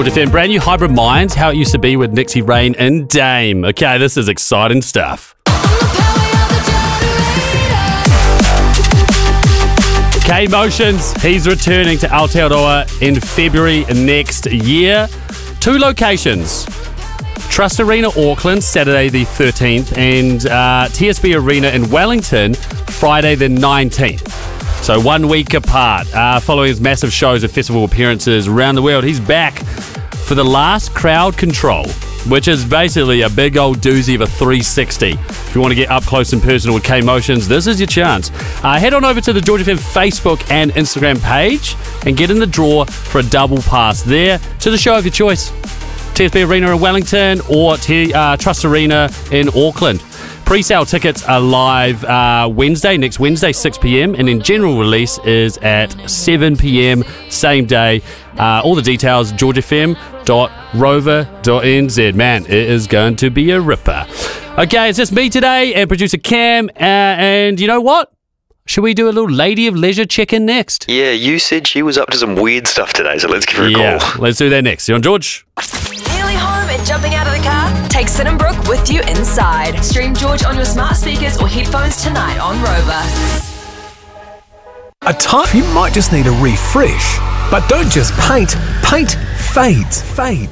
George FM, brand new Hybrid Minds, how it used to be with Nixie, Rain and Dame. Okay, this is exciting stuff. K-Motions, he's returning to Aotearoa in February next year. 2 locations. Trust Arena, Auckland, Saturday the 13th, and TSB Arena in Wellington, Friday the 19th. So 1 week apart. Following his massive shows and festival appearances around the world, he's back for the last Crowd Control, which is basically a big old doozy of a 360. If you want to get up close and personal with K-Motions, this is your chance. Head on over to the George FM Facebook and Instagram page and get in the draw for a double pass there to the show of your choice. TSB Arena in Wellington or Trust Arena in Auckland. Pre-sale tickets are live next Wednesday, 6 p.m, and then general release is at 7 p.m, same day. All the details, georgefm.rover.nz. Man, it is going to be a ripper. Okay, it's just me today and producer Cam, and you know what? Should we do a little Lady of Leisure check-in next? Yeah, you said she was up to some weird stuff today, so let's give her a call. Let's do that next. You on, George? Nearly home and jumping out of the car? Take Sin and Brooke with you inside. Stream George on your smart speakers or headphones tonight on Rover. At times, you might just need a refresh. But don't just paint. Paint fades.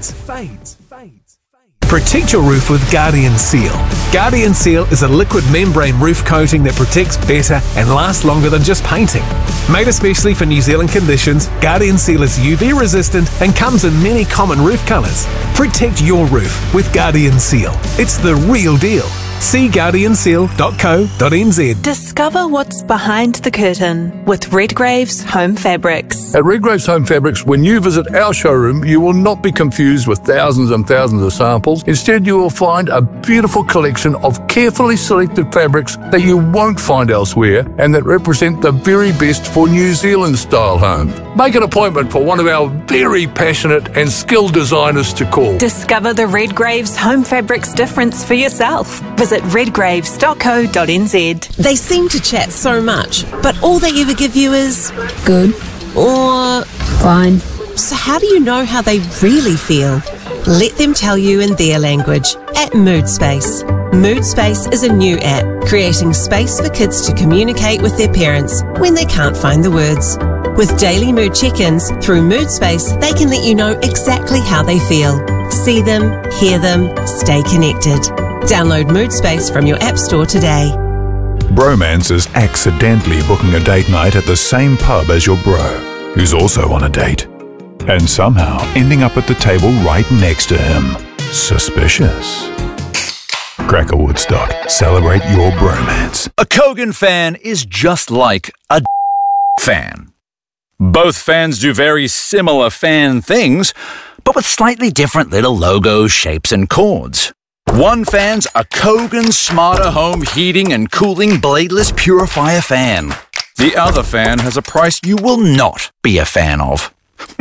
Protect your roof with Guardian Seal. Guardian Seal is a liquid membrane roof coating that protects better and lasts longer than just painting. Made especially for New Zealand conditions, Guardian Seal is UV resistant and comes in many common roof colours. Protect your roof with Guardian Seal. It's the real deal. See guardianseal.co.nz. Discover what's behind the curtain with Redgrave's Home Fabrics. At Redgrave's Home Fabrics, when you visit our showroom, you will not be confused with thousands and thousands of samples. Instead, you will find a beautiful collection of carefully selected fabrics that you won't find elsewhere and that represent the very best for New Zealand-style homes. Make an appointment for one of our very passionate and skilled designers to call. Discover the Redgrave's Home Fabrics difference for yourself. Visit redgraves.co.nz. They seem to chat so much, but all they ever give you is good or fine. So how do you know how they really feel? Let them tell you in their language at Moodspace. Moodspace is a new app creating space for kids to communicate with their parents when they can't find the words. With daily mood check-ins through Moodspace, they can let you know exactly how they feel. See them, hear them, stay connected. Download Moodspace from your app store today. Bromance is accidentally booking a date night at the same pub as your bro, who's also on a date, and somehow ending up at the table right next to him. Suspicious. Cracker Woodstock. Celebrate your bromance. A Kogan fan is just like a fan. Both fans do very similar fan things, but with slightly different little logos, shapes, and chords. One fan's a Kogan Smarter Home Heating and Cooling Bladeless Purifier fan. The other fan has a price you will not be a fan of.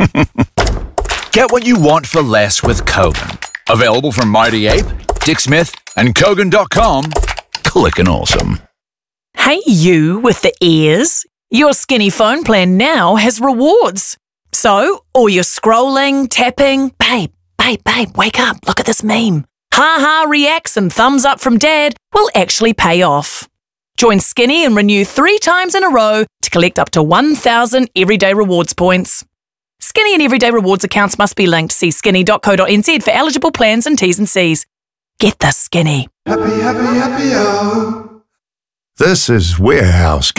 Get what you want for less with Kogan. Available from Mighty Ape, Dick Smith, and Kogan.com. Clickin' awesome. Hey you with the ears. Your Skinny phone plan now has rewards. So, all your scrolling, tapping, babe, wake up, look at this meme. Ha-ha reacts and thumbs up from dad will actually pay off. Join Skinny and renew 3 times in a row to collect up to 1,000 Everyday Rewards points. Skinny and Everyday Rewards accounts must be linked. See skinny.co.nz for eligible plans and T's and C's. Get the Skinny. This is Warehouse